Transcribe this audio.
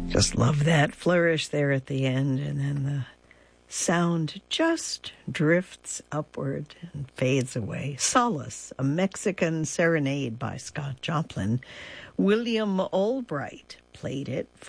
Just love that flourish there at the end, and then the sound just drifts upward and fades away. Solace, a Mexican serenade by Scott Joplin. William Albright played it